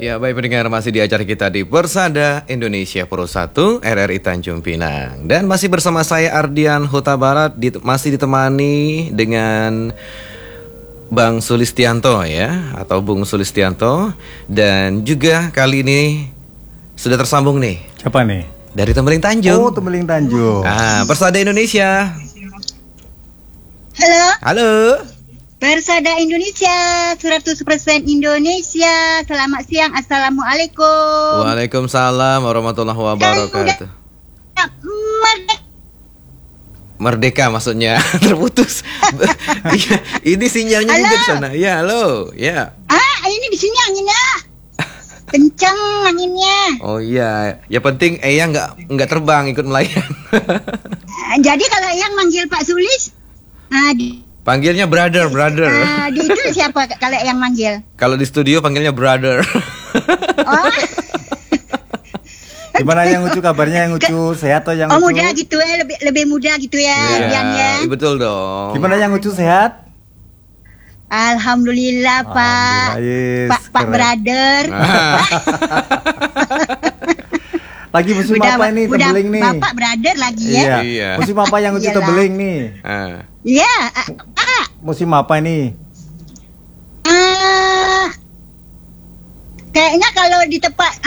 Ya, baik pendengar, masih di acara kita di Persada Indonesia Pro 1 RRI Tanjung Pinang. Dan masih bersama saya Ardian Huta Barat, masih ditemani dengan Bang Sulistianto ya, atau Bung Sulistianto. Dan juga kali ini sudah tersambung nih. Siapa nih? Dari Tembeling Tanjung. Oh, Tembeling Tanjung. Persada Indonesia. Halo. Halo. Persada Indonesia, 100% Indonesia. Selamat siang, Assalamualaikum. Waalaikumsalam warahmatullahi wabarakatuh. Merdeka maksudnya. Terputus. Ini sinyalnya Halo. juga di sana. Ya, halo. Ya. Ini di sini anginnya. Kencang anginnya. Oh iya, ya penting Eyang nggak terbang ikut melayang. Jadi kalau yang manggil Pak Sulis, Panggilnya brother. di itu siapa kalau yang manggil? Kalau di studio panggilnya brother. Oh, Gimana yang lucu, kabarnya yang lucu? Sehat atau yang oh lucu? muda gitu ya, lebih muda gitu ya, Dian ya. Betul dong. Gimana yang lucu, sehat? Alhamdulillah Pak. Alhamdulillah, yes, Pak keren. brother. Lagi musim apa ini Tembeling nih? Bapak brother lagi ya. Iya. Musim apa yang lucu Iyalah. Tembeling nih? Iya. Musim apa ini? Kayaknya kalau di tempat